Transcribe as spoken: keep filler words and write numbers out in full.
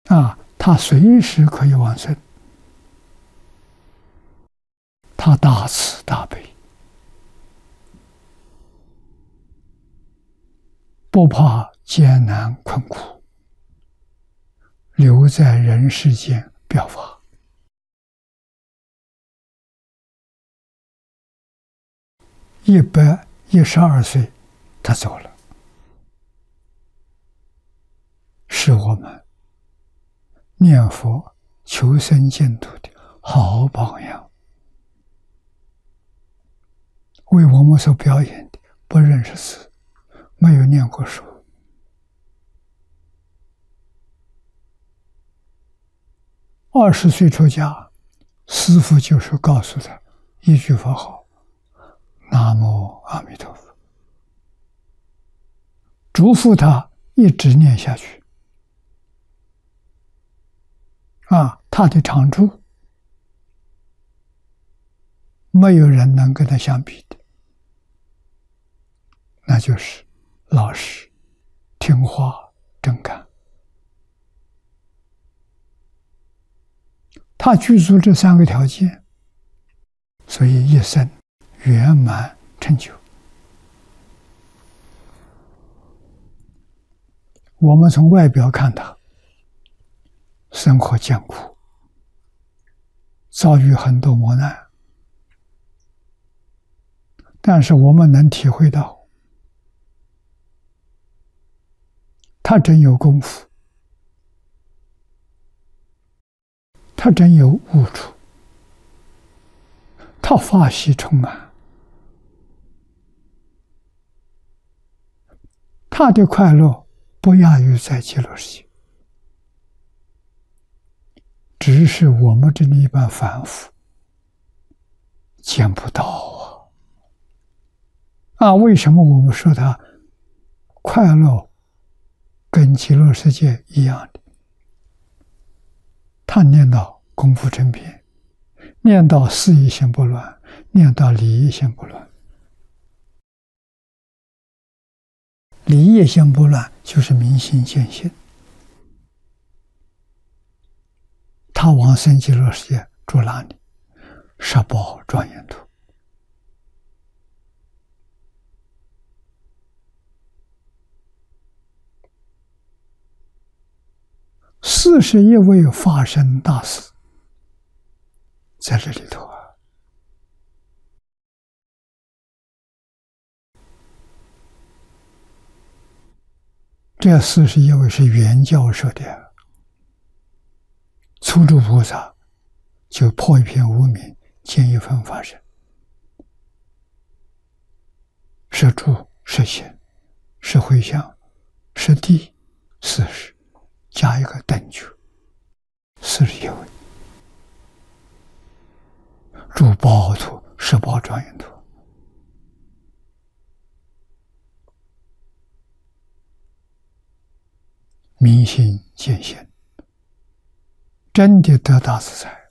啊，他随时可以往生，他大慈大悲，不怕艰难困苦，留在人世间表法。一百一十二岁，他走了，是我们念佛求生净土的好榜样，为我们所表演的不认识字，没有念过书，二十岁出家，师父就是告诉他一句佛号：南无阿弥陀佛，嘱咐他一直念下去。啊，他的长处没有人能跟他相比的，那就是老实、听话、真干。他具足这三个条件，所以一生圆满成就。我们从外表看他生活艰苦，遭遇很多磨难，但是我们能体会到他真有功夫，他真有悟处，他法喜充满，他的快乐不亚于在极乐世界，只是我们这里一般凡夫见不到啊！啊，为什么我们说他快乐跟极乐世界一样的？他念到功夫成片，念到事业心不乱，念到理业心不乱。理业心不乱就是明心见性。他往生极乐世界住哪里？十宝庄严土。四十一位法身大士在这里头啊。这四十一位是原教授的，初住菩萨就破一片无明，见一分法身，是住是行是回向是地四十，加一个等觉，四十一位，住宝土十宝庄严土。明心见性，真的得大自在。